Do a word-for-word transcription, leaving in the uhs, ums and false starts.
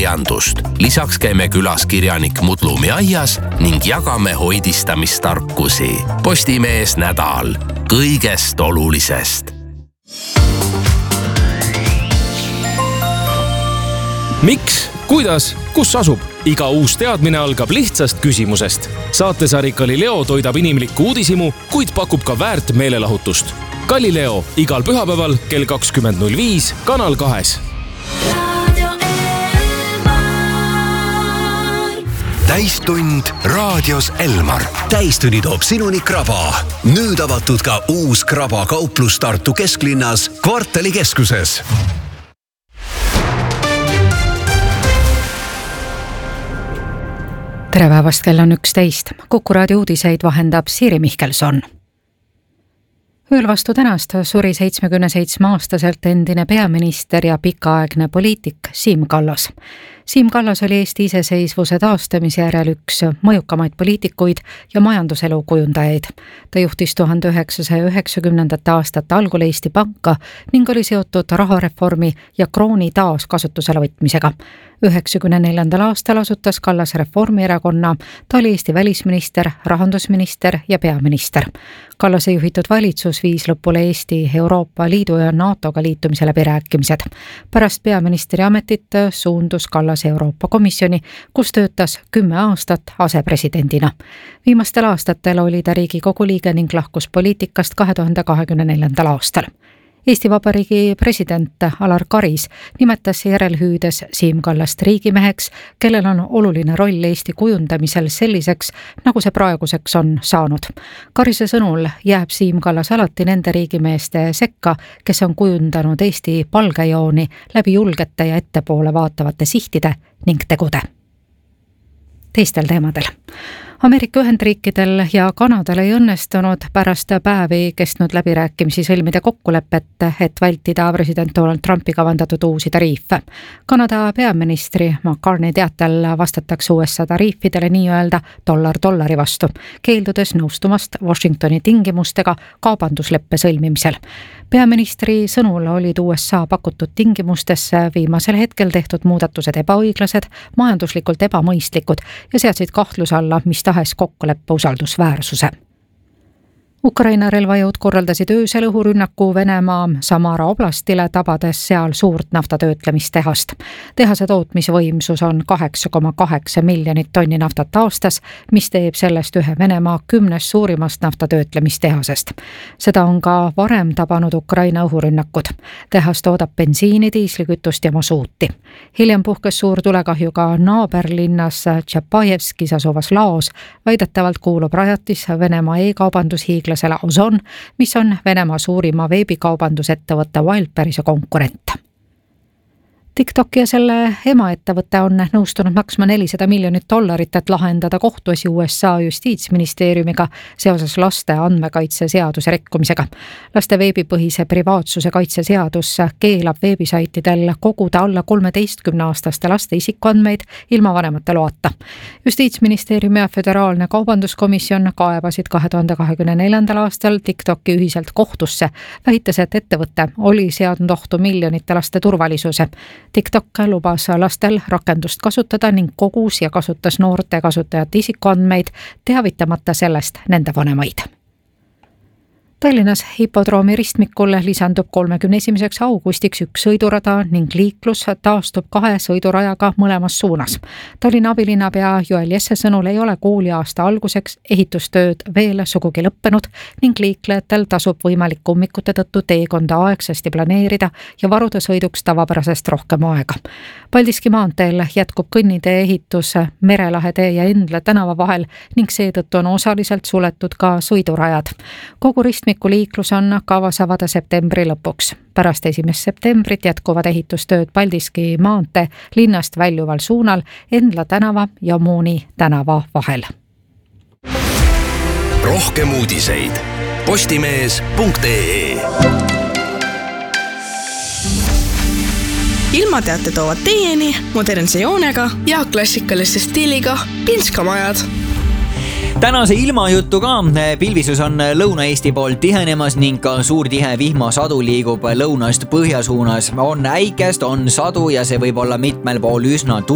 kirjandust. Lisaks käime külas kirjanik Mudlumi aias ning jagame hoidistamistarkusi. Postimees nädal kõigest olulisest. Miks? Kuidas? Kus asub? Iga uus teadmine algab lihtsast küsimusest. Saatesari Galileo toidab inimlikku uudisimu, kuid pakub ka väärt meelelahutust. Galileo igal pühapäeval kell kakskümmend null viis Kanal kahes. Täistund raadios Elmar. Täistunni toob sinuni Kraba. Nüüd avatud ka uus Kraba kauplus Tartu kesklinnas Kvartali keskuses. Tere päevast, kell on üksteist. Kuku raadio uudiseid vahendab Siiri Mihkelson. Ööl vastu tänast suri seitsmekümne seitsme aastaselt endine peaminister ja pikaaegne poliitik Siim Kallas. Siim Kallas oli Eesti iseseisvuse taastamise järel üks mõjukamaid poliitikuid ja majanduselu kujundajaid. Ta juhtis tuhande üheksasaja üheksakümnendate aastate algul Eesti Panka ning oli seotud rahareformi ja krooni taas kasutusele võtmisega. üheksakümne neljandal aastal asutas Kallas Reformierakonna, ta oli Eesti välisminister, rahandusminister ja peaminister. Kallase juhitud valitsus viis lõpule Eesti, Euroopa Liidu ja NATOga liitumise läbirääkimised. Pärast peaministri ametit suundus Kallas Euroopa Komisjoni, kus töötas kümme aastat asepresidendina. Viimastel aastatel oli ta Riigikogu liige ning lahkus poliitikast kahe tuhande kahekümne neljandal aastal. Eesti Vabariigi president Alar Karis nimetas järelhüüdes Siim Kallast riigimeheks, kellel on oluline roll Eesti kujundamisel selliseks, nagu see praeguseks on saanud. Karise sõnul jääb Siim Kallas alati nende riigimeeste sekka, kes on kujundanud Eesti palgejooni läbi julgete ja ettepoole vaatavate sihtide ning tegude. Teistel teemadel. Ameerika Ühendriikidel ja Kanadal ei õnnestunud pärast päevi kestnud läbirääkimisi sõlmida kokkulepet, et vältida president Donald Trumpi kavandatud uusi tariife. Kanada peaministri McCartney teatel vastatakse U S A tariifidele nii-öelda dollar dollari vastu, keeldudes nõustumast Washingtoni tingimustega kaubandusleppe sõlmimisel. Peaministri sõnul olid U S A pakutud tingimustesse viimasel hetkel tehtud muudatused ebaõiglased, majanduslikult ebamõistlikud ja seadsid kahtluse alla, mis tahes kokkuleppe usaldusväärsuse. Ukraina relvajõud korraldasid öösel õhurünnaku Venemaa Samara oblastile, tabades seal suurt naftatöötlemistehast. Tehase tootmisvõimsus on kaheksa koma kaheksa miljonit tonni naftat aastas, mis teeb sellest ühe Venemaa kümnes suurimast naftatöötlemistehasest. Seda on ka varem tabanud Ukraina õhurünnakud. Tehas toodab bensiini, diislikütust ja masuuti. Hiljem puhkes suur tulekahjuga naaberlinnas Tšapajevskis asuvas laos. Väidetavalt kuulub rajatis Venemaa e-kaubandushiiglasele Ozon, mis on Venemaa suurima veebikaubandusettevõtte Wildberries konkurent. TikTok ja selle emaettevõte on nõustunud maksma nelisada miljonit dollarit, et lahendada kohtuasi U S A justiitsministeeriumiga seoses laste andmekaitse seaduse rikkumisega. Laste veebipõhise privaatsuse kaitse seadus keelab veebisaitidel koguda alla kolmeteistkümne aastaste laste isikuandmeid ilma vanemate loata. Justiitsministeerium ja Föderaalne kaubanduskomisjon kaebasid kahe tuhande kahekümne neljandal aastal TikToki ühiselt kohtusse, väites, et ettevõte oli seadnud ohtu miljonite laste turvalisuse. TikTok lubas lastel rakendust kasutada ning kogus ja kasutas noorte kasutajate isikuandmeid, teavitamata sellest nende vanemaid. Tallinnas hipodroomi ristmikul lisandub kolmekümne esimeseks augustiks üks sõidurada ning liiklus taastub kahe sõidurajaga mõlemas suunas. Tallinna abilinnapea Joel Jesse sõnul ei ole kooliaasta alguseks ehitustööd veel sugugi lõppenud ning liiklejatel tasub võimalik ummikute tõttu teekonda aegsasti planeerida ja varuda sõiduks tavapärasest rohkem aega. Paldiski maanteel jätkub kõnnitee ehitus Merelahe tee ja Endla tänava vahel ning seetõttu on osaliselt suletud ka sõidurajad. Kogu ristmiku liiklus on kavas avada septembri lõpuks. Pärast esimest septembrit jätkuvad ehitustööd Paldiski maantee linnast väljuval suunal Endla tänava ja Muuni tänava vahel. Rohkem uudiseid postimees punkt ee. Ilmateate toovad teieni modernse joonega ja klassikaliste stiiliga pinskamajad. Tänase ilmajutu ka. Pilvisus on Lõuna-Eesti poolt tihenemas ning ka suur tihe vihmasadu liigub lõunast põhja suunas. On äikest, on sadu ja see võib olla mitmel pool üsna